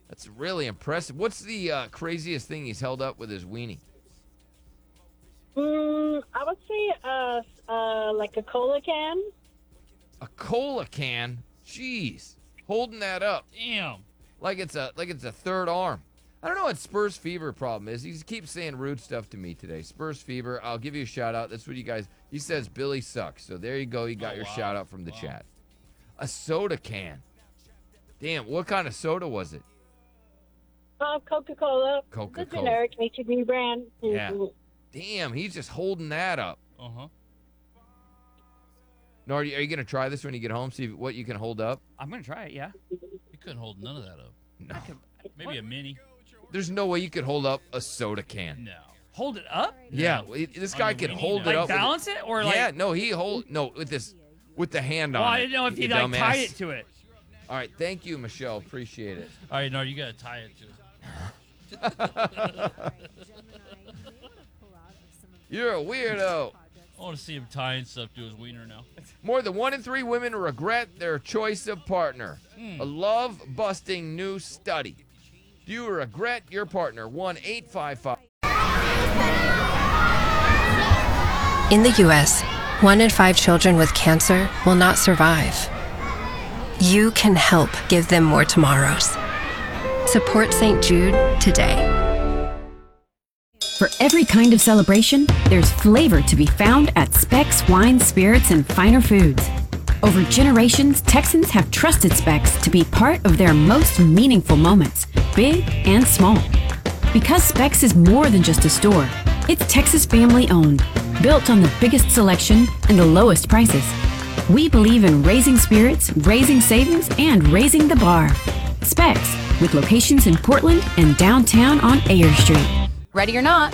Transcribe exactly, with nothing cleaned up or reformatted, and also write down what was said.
That's really impressive. What's the uh, craziest thing he's held up with his weenie? Mm, I would say uh, uh, like a cola can. A cola can? Jeez. Holding that up. Damn. Like it's a like it's a third arm. I don't know what Spurs Fever problem is. He keeps saying rude stuff to me today. Spurs Fever, I'll give you a shout out. That's what you guys, he says Billy sucks. So there you go. You got Oh, your wow. shout out from the Wow. chat. A soda can. Damn, what kind of soda was it? Uh, Coca-Cola. Coca-Cola. The generic H E B brand. Yeah. Mhm. Damn, he's just holding that up. Uh-huh. Nardi, are you going to try this when you get home? See what you can hold up? I'm gonna try it. Yeah. You couldn't hold none of that up. No. Maybe What? a mini. There's no way you could hold up a soda can. No. Hold it up? Yeah, No. it- this On guy your can weenie, hold no. it Like up. with- balance it or like? yeah, no, he hold no with this with the hand Well, on I it. didn't know if you you like dumbass. tied it to it. All right, thank you, Michelle. Appreciate it. All right, no, you got to tie it to You're a weirdo. I want to see him tying stuff to his wiener now. More than one in three women regret their choice of partner. Hmm. A love-busting new study. Do you regret your partner? one eight five five In the U S, one in five children with cancer will not survive. You can help give them more tomorrows. Support Saint Jude today. For every kind of celebration, there's flavor to be found at Specs Wine, Spirits, and Finer Foods. Over generations, Texans have trusted Specs to be part of their most meaningful moments, big and small. Because Specs is more than just a store, it's Texas family owned, built on the biggest selection and the lowest prices. We believe in raising spirits, raising savings, and raising the bar. Specs, with locations in Portland and downtown on Ayer Street. Ready or not,